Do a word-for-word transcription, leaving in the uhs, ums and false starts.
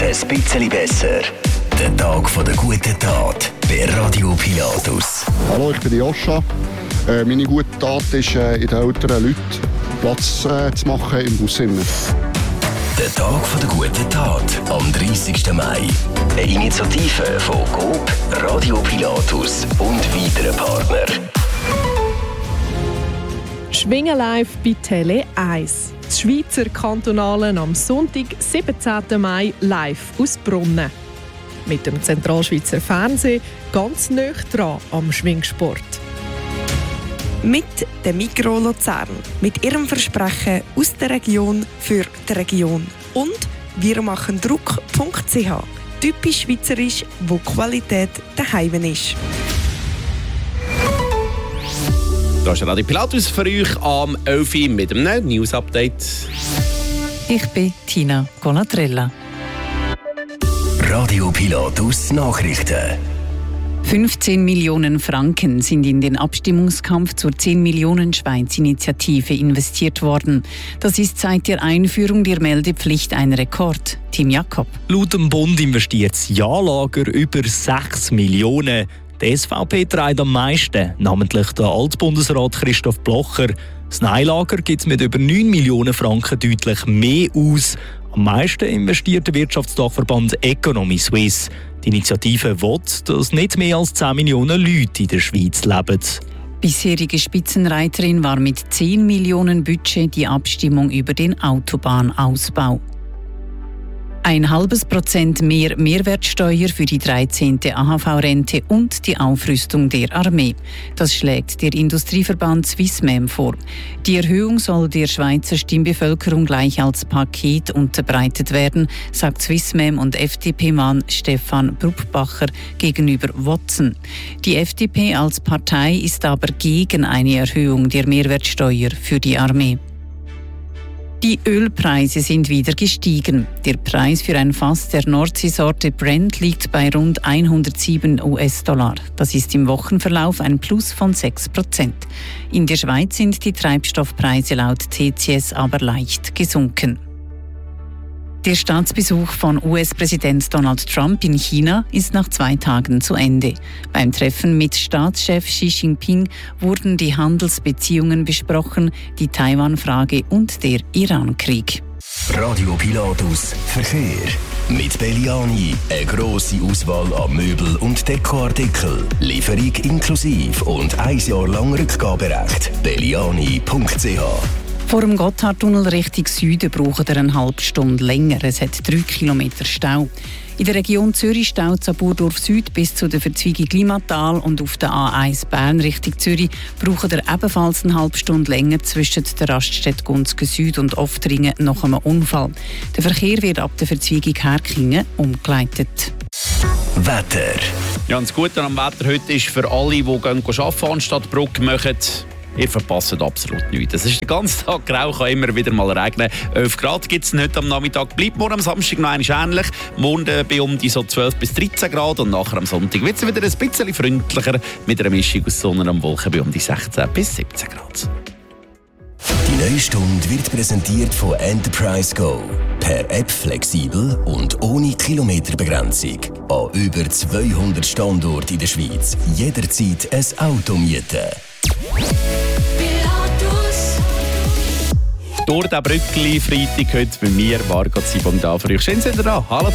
ein bisschen besser. Der Tag von der guten Tat bei Radio Pilatus. Hallo, ich bin Joscha. Äh, meine gute Tat ist, äh, in den älteren Leuten Platz äh, zu machen im Bus. Der Tag von der guten Tat am dreißigsten Mai. Eine Initiative von Coop, Radio Pilatus und weiteren Partnern. Schwingen live bei Tele eins. Das Schweizer Kantonale am Sonntag, siebzehnten Mai, live aus Brunnen. Mit dem Zentralschweizer Fernsehen ganz nah dran am Schwingsport. Mit der Migros Luzern, mit ihrem Versprechen aus der Region für die Region. Und wir machen Druck punkt c h. Typisch schweizerisch, wo Qualität daheim ist. Das ist Radio Pilatus für euch am elf Uhr mit einem News-Update. Ich bin Tina Conatrella. Radio Pilatus Nachrichten. fünfzehn Millionen Franken sind in den Abstimmungskampf zur zehn Millionen Schweiz-Initiative investiert worden. Das ist seit der Einführung der Meldepflicht ein Rekord. Tim Jakob. Laut dem Bund investiert das Ja-Lager über sechs Millionen. Die S V P trägt am meisten, namentlich der Altbundesrat Christoph Blocher. Das Nein-Lager gibt es mit über neun Millionen Franken deutlich mehr aus. Am meisten investiert der Wirtschaftsdachverband Economy Suisse. Die Initiative will, dass nicht mehr als zehn Millionen Leute in der Schweiz leben. Bisherige Spitzenreiterin war mit zehn Millionen Budget die Abstimmung über den Autobahnausbau. Ein halbes Prozent mehr Mehrwertsteuer für die dreizehnte A H V-Rente und die Aufrüstung der Armee. Das schlägt der Industrieverband Swissmem vor. Die Erhöhung soll der Schweizer Stimmbevölkerung gleich als Paket unterbreitet werden, sagt Swissmem und F D P-Mann Stefan Bruckbacher gegenüber Watson. Die F D P als Partei ist aber gegen eine Erhöhung der Mehrwertsteuer für die Armee. Die Ölpreise sind wieder gestiegen. Der Preis für ein Fass der Nordseesorte Brent liegt bei rund hundertsieben US-Dollar. Das ist im Wochenverlauf ein Plus von sechs Prozent. In der Schweiz sind die Treibstoffpreise laut T C S aber leicht gesunken. Der Staatsbesuch von U S-Präsident Donald Trump in China ist nach zwei Tagen zu Ende. Beim Treffen mit Staatschef Xi Jinping wurden die Handelsbeziehungen besprochen, die Taiwan-Frage und der Iran-Krieg. Radio Pilatus Verkehr. Mit Belliani eine grosse Auswahl an Möbel- und Dekoartikel. Lieferung inklusive und ein Jahr lang Rückgaberecht. belliani punkt c h. Vor dem Gotthardtunnel Richtung Süden braucht er eine halbe Stunde länger. Es hat drei Kilometer Stau. In der Region Zürich staut es ab Burdorf Süd bis zu der Verzweigung Limmatal und auf der A eins Bern Richtung Zürich braucht er ebenfalls eine halbe Stunde länger zwischen der Raststätte Gunzgen Süd und Oftringen nach einem Unfall. Der Verkehr wird ab der Verzweigung Herkingen umgeleitet. Wetter. Ja, das Gute am Wetter heute ist für alle, die arbeiten anstatt Brücke machen, ihr verpasst absolut nichts. Es ist den ganzen Tag grau, kann immer wieder mal regnen. elf Grad gibt es heute am Nachmittag. Bleibt morgen am Samstag noch einmal ähnlich. Morgen bei um die so zwölf bis dreizehn Grad und nachher am Sonntag wird es wieder ein bisschen freundlicher mit einer Mischung aus Sonne und Wolken bei um die sechzehn bis siebzehn Grad. Die neue Stunde wird präsentiert von Enterprise Go. Per App flexibel und ohne Kilometerbegrenzung. An über zweihundert Standorten in der Schweiz. Jederzeit ein Auto mieten. Durch den Brückli Freitag heute bei mir war Gott sei Dank da für euch. Schön, seid ihr da. Hallo.